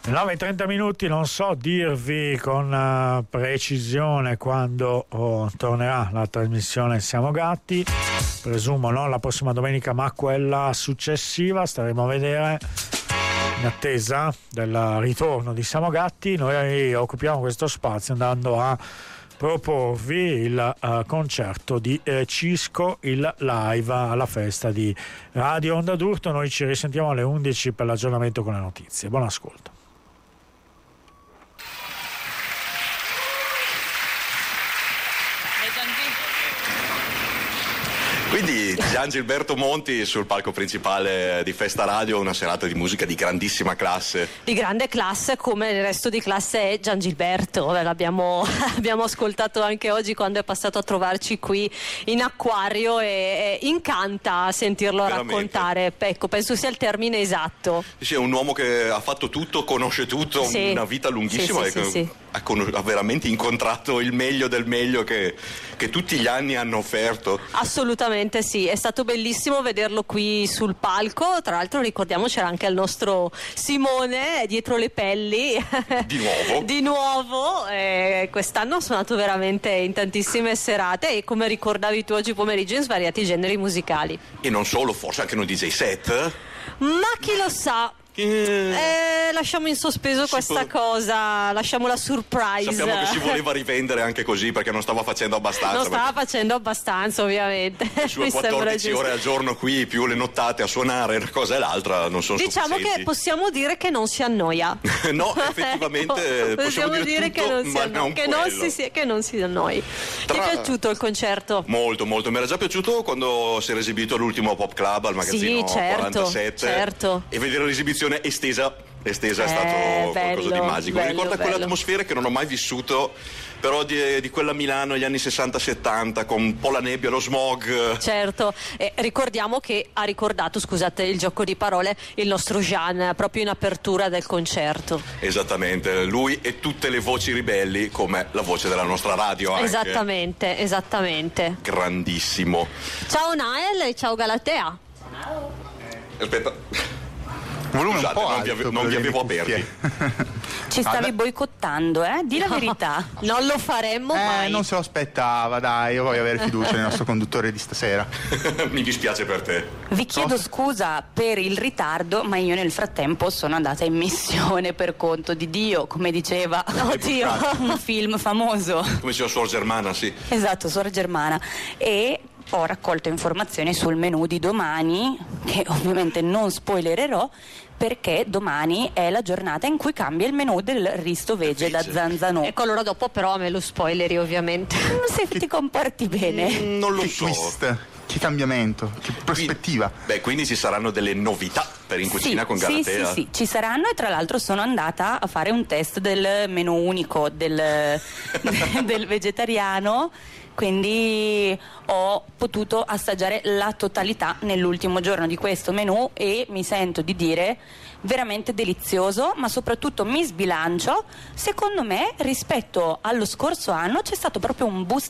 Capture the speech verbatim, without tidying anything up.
nove e trenta minuti, non so dirvi con uh, precisione quando oh, tornerà la trasmissione Siamo Gatti, presumo non la prossima domenica ma quella successiva, staremo a vedere in attesa del ritorno di Siamo Gatti. Noi occupiamo questo spazio andando a proporvi il uh, concerto di eh, Cisco, il live alla festa di Radio Onda d'Urto. Noi ci risentiamo alle undici per l'aggiornamento con le notizie. Buon ascolto. Quindi Gian Gilberto Monti sul palco principale di Festa Radio, una serata di musica di grandissima classe. Di grande classe, come il resto di classe è Gian Gilberto. L'abbiamo abbiamo ascoltato anche oggi quando è passato a trovarci qui in Acquario e, e incanta sentirlo Veramente. raccontare. Ecco, penso sia il termine esatto. Sì, è un uomo che ha fatto tutto, conosce tutto, Sì. una vita lunghissima Sì, sì, e sì, sì. Ha, con- ha veramente incontrato il meglio del meglio che, che tutti gli anni hanno offerto. Assolutamente sì, è stato bellissimo vederlo qui sul palco. Tra l'altro ricordiamo c'era anche il nostro Simone dietro le pelli Di nuovo. di nuovo eh, quest'anno ha suonato veramente in tantissime serate e, come ricordavi tu oggi pomeriggio, in svariati generi musicali. E non solo, forse anche un D J set. Ma chi lo sa? Eh, lasciamo in sospeso Si questa può- cosa, lasciamo la surprise. Sappiamo che si voleva rivendere anche così perché non stava facendo abbastanza. Non stava facendo abbastanza, ovviamente. Le sue Mi sembra quattordici giusto. ore al giorno qui più le nottate a suonare una cosa e l'altra non sono Diciamo sufficienti. che possiamo dire che non si annoia. No, effettivamente Ecco, possiamo dire che tutto, non si ma annoia, non che non quello. si, che non si annoi. Tra- Ti è piaciuto il concerto? Molto, molto. Mi era già piaciuto quando si era esibito all'ultimo Pop Club al magazzino Sì, certo, quarantasette. certo. E vedere l'esibizione estesa. Estesa è Eh, stato qualcosa bello, di magico. Mi bello, ricorda bello. quell'atmosfera che non ho mai vissuto, però di, di quella Milano negli anni sessanta settanta, con un po' la nebbia, lo smog. Certo, eh, ricordiamo che ha ricordato, scusate il gioco di parole, il nostro Jean proprio in apertura del concerto. Esattamente, lui e tutte le voci ribelli, come la voce della nostra radio anche. Esattamente, esattamente. Grandissimo. Ciao Nael e ciao Galatea. Aspetta. Volume Scusate, un po' non vi alto, ave- non vi quello avevo delle aperti. cuffie. Ci stavi Vabbè. boicottando, eh? Di la verità. Non lo faremmo Eh, mai. non se lo aspettava, dai, io voglio avere fiducia nel nostro conduttore di stasera. Mi dispiace per te. Vi chiedo scusa per il ritardo, ma io nel frattempo sono andata in missione per conto di Dio, come diceva Oddio. un film famoso. Come diceva Suor Germana, sì. Esatto, Suor Germana. E ho raccolto informazioni sul menù di domani, che ovviamente non spoilererò, perché domani è la giornata in cui cambia il menù del risto vege da Vege. Zanzanò. Ecco, allora dopo però me lo spoileri, ovviamente. Se ti comporti bene. Mm, Non lo Che so. twist, che cambiamento, che prospettiva. Beh, quindi ci saranno delle novità per in cucina Sì, con sì, Galatea. sì, sì, ci saranno, e tra l'altro sono andata a fare un test del menù unico del, del vegetariano, quindi ho potuto assaggiare la totalità nell'ultimo giorno di questo menù e mi sento di dire veramente delizioso, ma soprattutto mi sbilancio. Secondo me rispetto allo scorso anno c'è stato proprio un boost